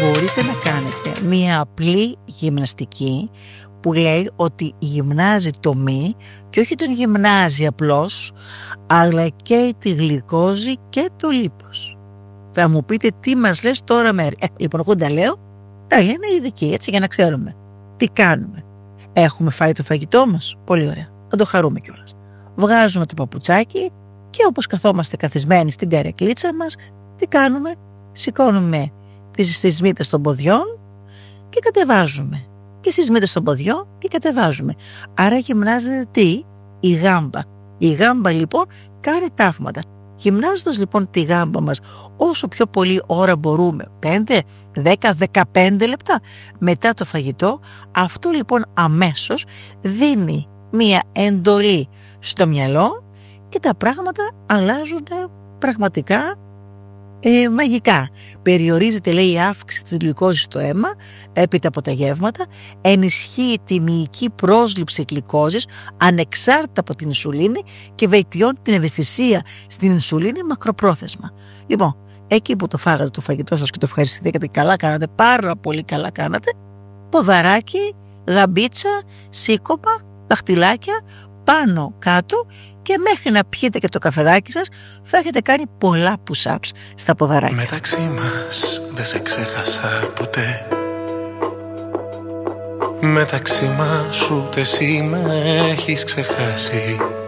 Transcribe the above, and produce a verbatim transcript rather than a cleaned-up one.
μπορείτε να κάνετε μία απλή γυμναστική που λέει ότι γυμνάζει το μη και όχι τον γυμνάζει απλώς, αλλά και τη γλυκόζη και το λίπος. Θα μου πείτε τι μας λες τώρα μέρη. Ε, λοιπόν, εγώ τα λέω, τα λένε οι ειδικοί, έτσι, για να ξέρουμε τι κάνουμε. Έχουμε φάει το φαγητό μας, πολύ ωραία, να το χαρούμε κιόλας. Βγάζουμε το παπουτσάκι και όπως καθόμαστε καθισμένοι στην καρεκλίτσα μας, τι κάνουμε? Σηκώνουμε τις, τις μύτες των ποδιών και κατεβάζουμε. Και στις μύτες των ποδιών και κατεβάζουμε. Άρα γυμνάζεται τι? Η γάμπα. Η γάμπα λοιπόν κάνει ταύματα. Γυμνάζοντας λοιπόν τη γάμπα μας όσο πιο πολύ ώρα μπορούμε, πέντε, δέκα, δεκαπέντε λεπτά μετά το φαγητό, αυτό λοιπόν αμέσως δίνει μία εντολή στο μυαλό και τα πράγματα αλλάζουν πραγματικά ε, μαγικά. Περιορίζεται, λέει, η αύξηση της γλυκόζης στο αίμα έπειτα από τα γεύματα, ενισχύει τη μυϊκή πρόσληψη γλυκόζης ανεξάρτητα από την ινσουλίνη και βελτιώνει την ευαισθησία στην ινσουλίνη μακροπρόθεσμα. Λοιπόν, εκεί που το φάγατε το φαγητό σας και το ευχαριστηθήκατε, καλά κάνατε, πάρα πολύ καλά κάνατε, ποδαράκι, γαμπίτσα, σήκωμα, δαχτυλάκια, πάνω κάτω και μέχρι να πιείτε και το καφεδάκι σας θα έχετε κάνει πολλά push-ups στα ποδαράκια. Μεταξύ μας δεν σε ξέχασα ποτέ. Μεταξύ μας ούτε εσύ με έχεις ξεχάσει.